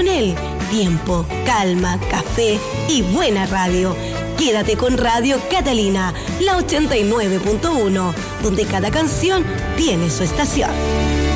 Coronel. Tiempo, calma, café y buena radio. Quédate con Radio Catalina, la 89.1, donde cada canción tiene su estación.